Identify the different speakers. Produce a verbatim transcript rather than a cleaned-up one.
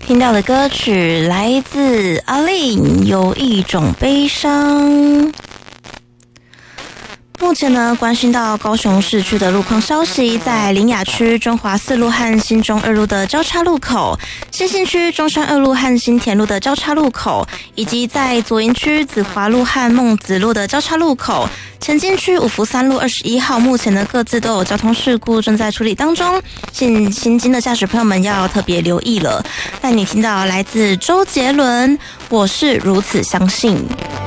Speaker 1: 听到的歌曲来自阿令，有一种悲伤。目前呢，关心到高雄市区的路况消息，在苓雅区中华四路和新中二路的交叉路口，新兴区中山二路和新田路的交叉路口，以及在左营区子华路和孟子路的交叉路口，前进区五福三路二十一号，目前呢各自都有交通事故正在处理当中，请行经的驾驶朋友们要特别留意了。带你听到来自周杰伦，我是如此相信。